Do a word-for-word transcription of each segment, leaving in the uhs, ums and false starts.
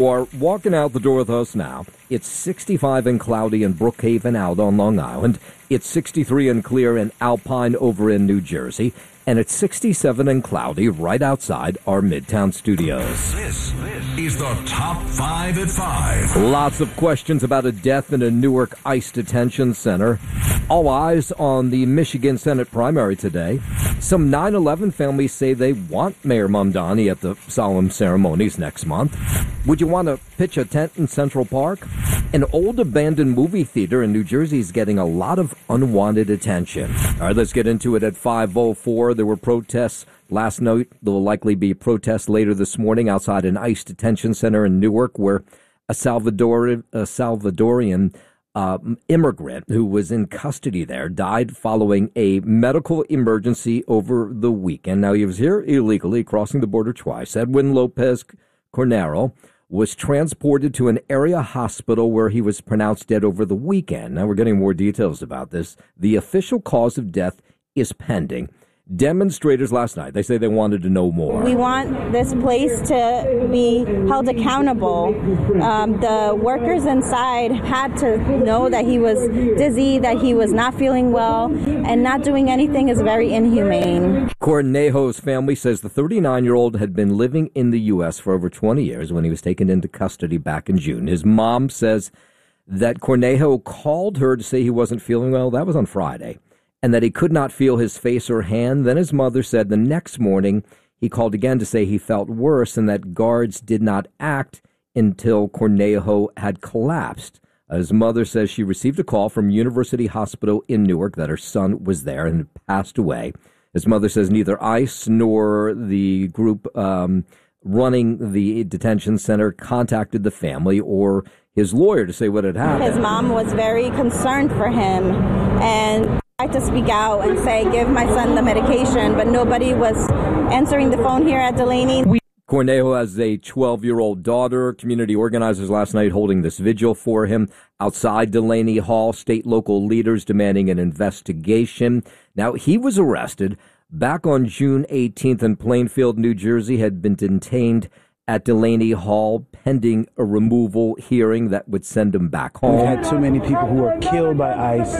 Are walking out the door with us now. It's sixty-five and cloudy in Brookhaven out on Long Island. It's sixty-three and clear in Alpine over in New Jersey. And it's sixty-seven and cloudy right outside our Midtown studios. This, this is the Top five at five. Lots of questions about a death in a Newark ICE detention center. All eyes on the Michigan Senate primary today. Some nine eleven families say they want Mayor Mamdani at the solemn ceremonies next month. Would you want to pitch a tent in Central Park? An old abandoned movie theater in New Jersey is getting a lot of unwanted attention. All right, let's get into it at five oh four. There were protests last night. There will likely be protests later this morning outside an ICE detention center in Newark where a, Salvador, a Salvadorian uh, immigrant who was in custody there died following a medical emergency over the weekend. Now, he was here illegally, crossing the border twice. Edwin Lopez Cornero was transported to an area hospital where he was pronounced dead over the weekend. Now, we're getting more details about this. The official cause of death is pending. Demonstrators last night, they say they wanted to know more. We want this place to be held accountable. Um, the workers inside had to know that he was dizzy, that he was not feeling well, and not doing anything is very inhumane. Cornejo's family says the thirty-nine-year-old had been living in the U S for over twenty years when he was taken into custody back in June. His mom says that Cornejo called her to say he wasn't feeling well. That was on Friday. And that he could not feel his face or hand. Then his mother said the next morning he called again to say he felt worse and that guards did not act until Cornejo had collapsed. His mother says she received a call from University Hospital in Newark that her son was there and had passed away. His mother says neither ICE nor the group um, running the detention center contacted the family or his lawyer to say what had happened. His mom was very concerned for him and tried to speak out and say, give my son the medication, but nobody was answering the phone here at Delaney. Cornejo has a twelve-year-old daughter. Community organizers last night holding this vigil for him outside Delaney Hall. State local leaders demanding an investigation. Now, he was arrested back on June eighteenth in Plainfield, New Jersey, had been detained at Delaney Hall pending a removal hearing that would send him back home. We've had too many people who are killed by ICE,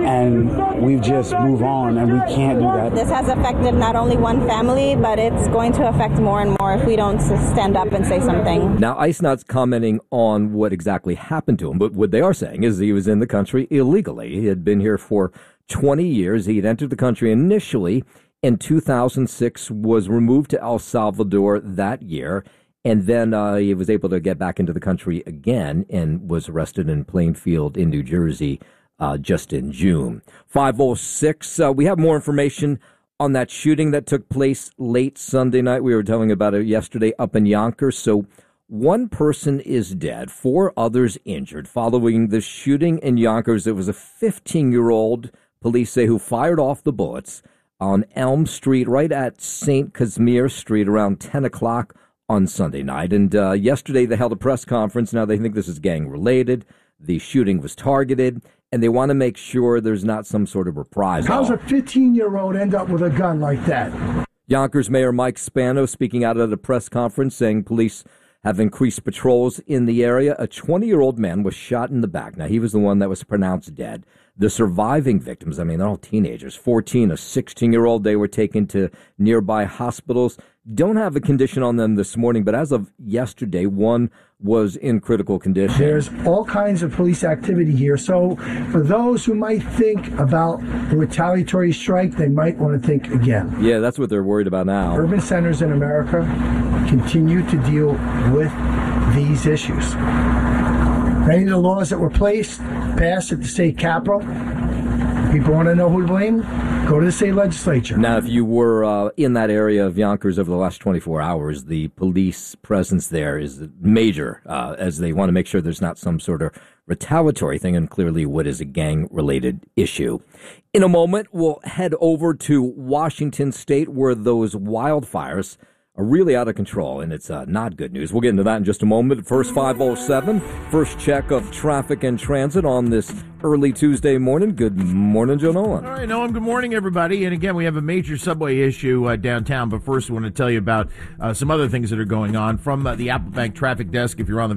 and we've just moved on, and we can't do that. This has affected not only one family, but it's going to affect more and more if we don't stand up and say something. Now, ICE not commenting on what exactly happened to him, but what they are saying is he was in the country illegally. He had been here for twenty years. He had entered the country initially in two thousand six, was removed to El Salvador that year. And then uh, he was able to get back into the country again and was arrested in Plainfield in New Jersey uh, just in June. five oh six, uh, we have more information on that shooting that took place late Sunday night. We were telling about it yesterday up in Yonkers. So one person is dead, four others injured following the shooting in Yonkers. It was a fifteen-year-old, police say, who fired off the bullets on Elm Street right at Saint Casimir Street around ten o'clock on Sunday night. And uh, yesterday they held a press conference. Now they think this is gang-related. The shooting was targeted, and they want to make sure there's not some sort of reprisal. How's a fifteen-year-old end up with a gun like that? Yonkers Mayor Mike Spano speaking out at a press conference saying police have increased patrols in the area. A twenty-year-old man was shot in the back. Now, he was the one that was pronounced dead. The surviving victims, I mean, they're all teenagers, fourteen, a sixteen-year-old, they were taken to nearby hospitals. Don't have a condition on them this morning, but as of yesterday, one was in critical condition. There's all kinds of police activity here. So for those who might think about a retaliatory strike, they might want to think again. Yeah, that's what they're worried about now. Urban centers in America continue to deal with these issues. Many of the laws that were placed, passed at the state capitol, people want to know who to blame, go to the state legislature. Now, if you were uh, in that area of Yonkers over the last twenty-four hours, the police presence there is major, uh, as they want to make sure there's not some sort of retaliatory thing, and clearly what is a gang-related issue. In a moment, we'll head over to Washington State, where those wildfires are really out of control, and it's uh, not good news. We'll get into that in just a moment. First, five oh seven, first check of traffic and transit on this early Tuesday morning. Good morning, Joe Nolan. All right, Nolan, good morning, everybody. And again, we have a major subway issue uh, downtown, but first I want to tell you about uh, some other things that are going on from uh, the Apple Bank traffic desk. If you're on the